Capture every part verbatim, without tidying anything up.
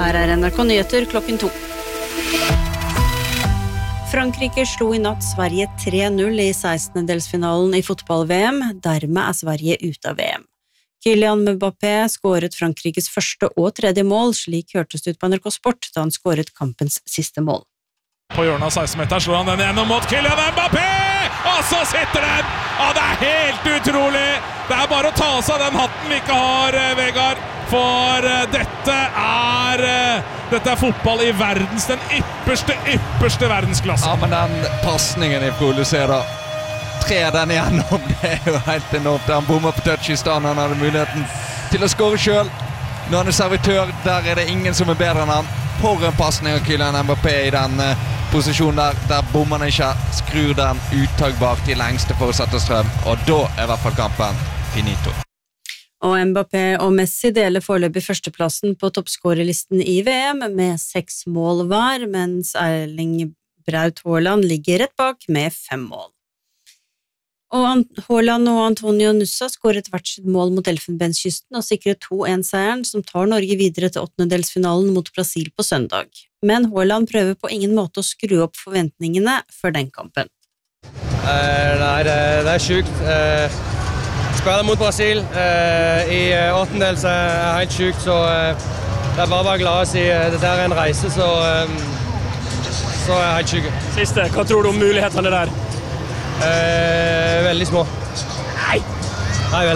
Her er N R K Nyheter klokken to. Frankrike slo i natt Sverige tre null i sekstendedelsfinalen i fotball-V M. Dermed er Sverige ute av V M. Kylian Mbappé skåret Frankrikes første og tredje mål, slik hørtes det ut på N R K Sport da han skåret kampens siste mål. På hjørnet av seksten-meteren slår han den gjennom mot Kylian Mbappé, og så sitter den! Ja, det er helt utrolig! Det er bare å ta seg den hatten vi ikke har, Vegard, for dette er, dette er fotball i verdens, den ypperste, ypperste verdensklasse. Ja, men den passningen i produserer da, tre den igjennom, det er jo helt enormt. Han bommer på touch i stand, han hadde muligheten til å skåre selv. Når han er servitør, der er det ingen som er bedre enn han. For en passning av Kylian Mbappé i den uh, posisjonen der, der bommer han ikke, skrur den uttagbar til lengste for å sette strøm, og da er i hvert fall kampen finito. Og Mbappé og Messi deler foreløpig førsteplassen på toppskårerlisten i V M med seks mål hver, mens Erling Braut Haaland ligger rett bak med fem mål. Og Haaland og Antonio Nusa skåret hvert sitt mål mot Elfenbenskysten og sikret to en seieren som tar Norge videre til åttendedelsfinalen mot Brasil på søndag. Men Haaland prøver på ingen måte å skru opp forventningene for den kampen. Uh, nei, det, det er sykt. Uh, spiller mot Brasil uh, i åttendels er helt sykt, så uh, det er bare bare glad å si uh, dette er en reise, så, um, så er helt sykt. Siste, hva tror du om mulighetene der? Uh, veldig små. Nei! Nei vel.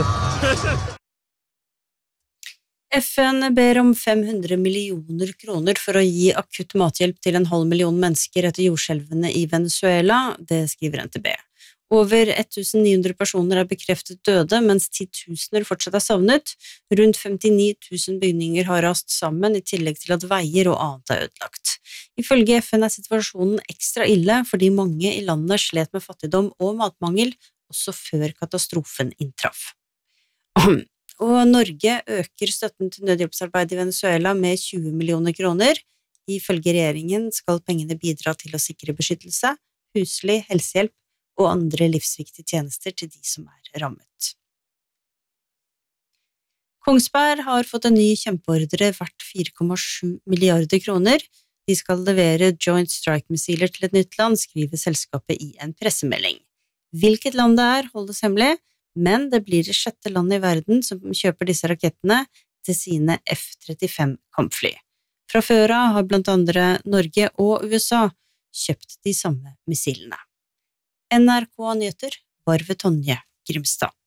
F N ber om fem hundre millioner kroner for å gi akutt mathjelp til en halv million mennesker etter jordskjelvene i Venezuela, det skriver N T B. Over tusen ni hundre personer er bekreftet døde, mens titusener fortsatt er savnet. Rundt femtini tusen bygninger har rast sammen, i tillegg til at veier og annet er ødelagt. Ifølge F N er situasjonen ekstra ille fordi mange i landet slet med fattigdom og matmangel, også før katastrofen inntraff. Og Norge øker støtten til nødhjelpsarbeid i Venezuela med tjue millioner kroner. Ifølge regjeringen skal pengene bidra til å sikre beskyttelse, husly, helsehjelp og andre livsviktige tjenester til de som er rammet. Kongsberg har fått en ny kjempeordre verdt fire komma sju milliarder kroner. De skal levere Joint Strike-missiler til et nytt land, skriver selskapet i en pressemelding. Hvilket land det er, holdes hemmelig, men det blir det sjette landet i verden som kjøper disse rakettene til sine F trettifem kampfly. Fra før av har blant andre Norge og U S A kjøpt de samme missilene. N R K Nyheter var ved Tonje Grimstad.